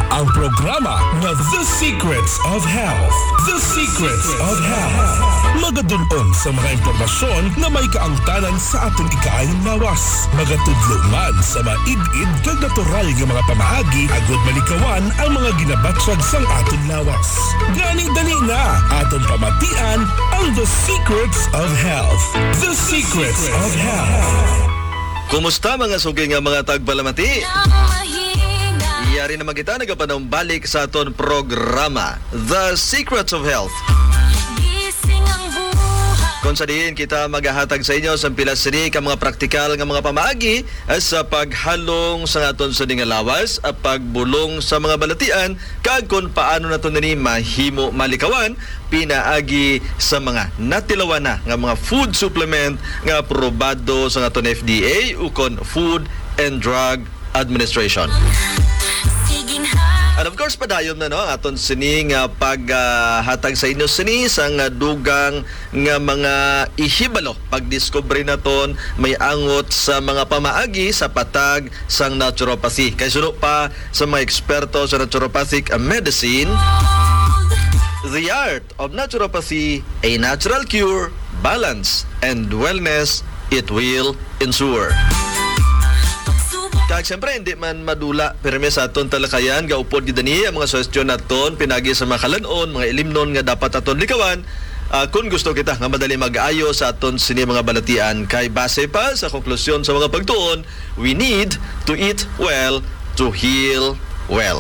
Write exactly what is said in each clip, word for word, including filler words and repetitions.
ang programa nga The Secrets of Health. The Secrets of Health. Magadun-on sa mga impormasyon na may kaangtanan sa atong ikaayong lawas. Magatudluman sa maid-id kag natural nga mga pamaagi agud malikawan ang mga ginabatsag sang atong lawas. Gani dali na atong pamatian ang The Secrets of Health. The Secrets of Health. Kumusta mga suging nga mga tagpalamati? Iyari naman kita nagapanong balik sa aton programa The Secrets of Health. Kung sa diin kita maghahatag sa inyo sa pilas sini ka mga praktikal nga mga pamaagi sa paghalong sa aton sa nga lawas at pagbulong sa mga balatian kag kung paano nato nini mahimo malikawan pinaagi sa mga natilawan na nga mga food supplement nga aprobado sa aton F D A ukon Food and Drug Administration. And of course, padayon na no, aton sini nga paghatag uh, sa inyo sini sa nga dugang nga mga ihibalo. Pagdiscovery naton may angot sa mga pamaagi sa patag sang naturopathy. Kay suno pa sa mga eksperto sa naturopathic medicine, the art of naturopathy, a natural cure, balance, and wellness, it will ensure. Kag siyempre hindi man madula pirmi sa aton talakayan gaupod gid ni ang mga suhestyon naton pinagi sa mga kalanon, mga ilimnon nga dapat aton likawan. Uh, kung gusto kita nga madali mag-ayo sa aton sini mga balatian kay base pa sa konklusyon sa mga pagtuon, we need to eat well to heal well.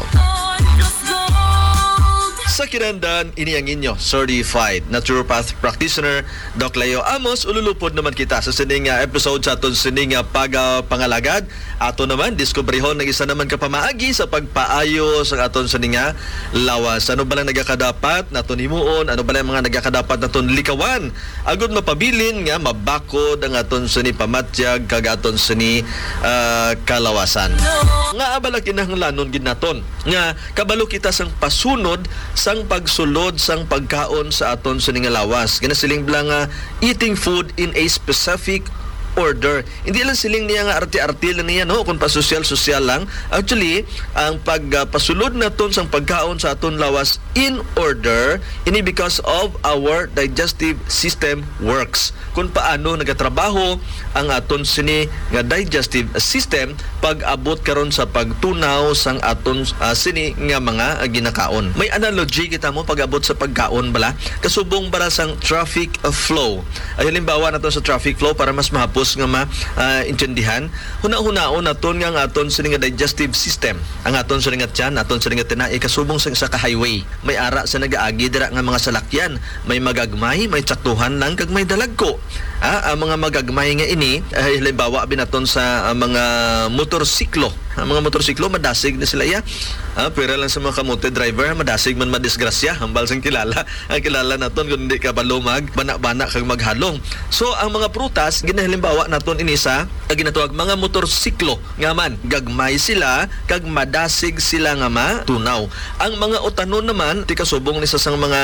Sa kinandan, ini ang inyo certified naturopath practitioner Doc Leo Amos. Ululupod naman kita sa sining uh, episode sa aton sining uh, pagpangalagad. Ato naman diskubrihon ng isa naman kapamaagi sa pagpaayo sa aton sining uh, lawas. Ano ba lang nagakadapat naton himuon? Ano ba lang mga nagakadapat naton likawan? Agud mapabilin nga mabakod ang aton sini pamatyag kag aton sini uh, kalawasan. Nga abala kinahanglanon gid naton nga kabalo kita sang pasunod sang pagsulod sang pagkaon sa aton sa nga lawas. Ginasiling blang uh, eating food in a specific order. Hindi lang siling niya nga arti-arti lang niya no kung pa-social-social lang. Actually, ang pagpasulod uh, naton sang pagkaon sa aton lawas in order ini because of our digestive system works. Kung paano nagatrabaho ang aton sini nga digestive system pag-abot karon sa pagtunaw sang aton uh, sini nga mga uh, ginakaon. May analogy kita mo pag-abot sa pagkaon bala kasubong para sang traffic uh, flow. Ay halimbawa nato sa traffic flow para mas mahapos nga ma-intindihan. Uh, Huna-hunaon naton nga ang aton sini nga digestive system. Ang aton sini nga tiyan, aton sini nga tinai kasubong sa isa ka highway. May ara sa nagaagi dira nga mga salakyan, may magagmay, may tsaktuhan lang kag may dalagko. Ah, ang mga magagmay nga ini ay halimbawa binaton sa uh, mga motorsiklo. Ang mga motorsiklo madasig na sila ya. Ah, pero lang sa mga kamote driver madasig man madisgrasya hambal sang kilala. Ang kilala naton kun hindi ka balumag bana-bana kag maghalong. So ang mga prutas ginahalimbawa naton ini sa ginatawag mga motorsiklo nga man gagmay sila kag madasig sila nga matunaw. Ang mga utanon naman ti kasubong ni sa sang mga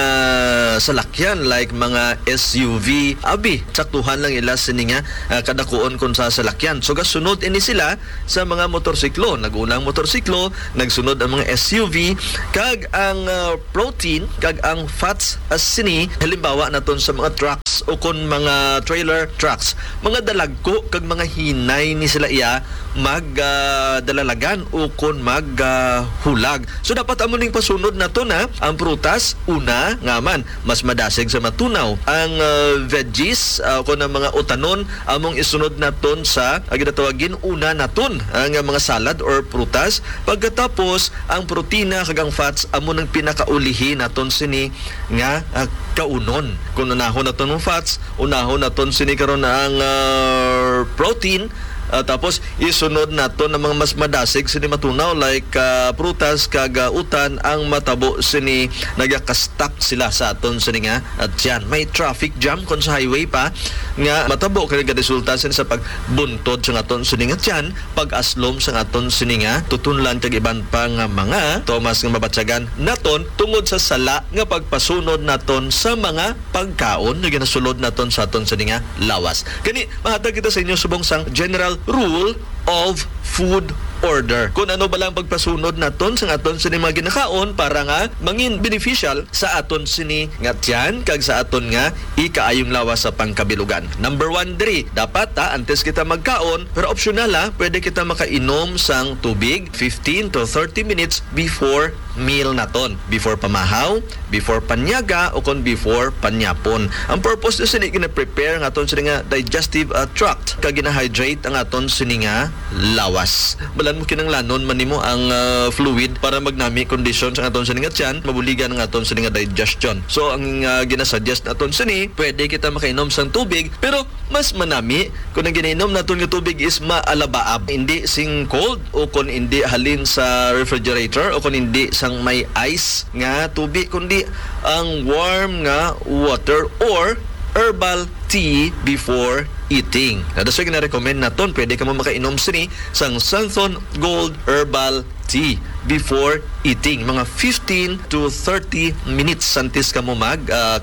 salakyan like mga S U V abi tsaktuhan lang ila sini nga uh, kadakuon kun sa salakyan. So gasunod ini sila sa mga motorsiklo. Nagunang motorsiklo, nagsunod ang mga S U V kag ang uh, protein kag ang fats as sini halimbawa naton sa mga trucks o kun mga trailer trucks. Mga dalagko kag mga hinay ni sila iya magdalalagan uh, o kun maghulag. Uh, so dapat amo ning pasunod nato na ang prutas una nga man mas madasig sa matunaw. Ang uh, veggies uh, kun ang mga utanon among isunod naton sa uh, ginatawagin una naton ang uh, mga salad or prutas. Pagkatapos ang protina kag ang fats amo nang pinakaulihi naton sini nga uh, kaunon. Kung unahon naton ng fats, unahon naton sini karon ang uh, protein. Uh, tapos isunod nato ng mga mas madasig sini matunaw like uh, prutas kag uh, utan ang matabo sini nagakastak sila sa aton sini nga at yan may traffic jam kon sa highway pa nga matabo kay resulta sini sa pagbuntod sa aton sini nga yan pag-aslom sa aton sini nga tutunlan kag iban pa nga mga Thomas nga mabatsagan naton tungod sa sala nga pagpasunod naton sa mga pagkaon nga ginasulod naton sa aton sini nga lawas. Kani mahatag kita sa inyo subong sang general rule of food order. Kung ano ba lang pagpasunod naton sa aton sini mga ginakaon para nga mangin beneficial sa aton sini nga tiyan kag sa aton nga ikaayong lawas sa pangkabilugan. Number one diri, dapat ta antes kita magkaon, pero optional ha, pwede kita makainom sang tubig fifteen to thirty minutes before meal naton, before pamahaw, before panyaga o kon before panyapon. Ang purpose is sini gina-prepare nga aton sini nga digestive uh, tract kag gina-hydrate ang aton sini nga lawas. Balan mo kinanglanon man nimo ang uh, fluid para magnami condition sa aton sini nga tiyan, mabuligan ang aton sini nga digestion. So ang uh, ginasuggest naton sini, pwede kita makainom sang tubig pero mas manami kung ang ginainom naton nga tubig is maalabaab, hindi sing cold o kung hindi halin sa refrigerator o kung hindi sang may ice nga tubig, kundi ang warm nga water or herbal tea before eating. Na that's why gina-recommend naton, pwede ka mo makainom sini sang Santhon Gold Herbal Tea before eating. Mga fifteen to thirty minutes santis ka mo mag uh,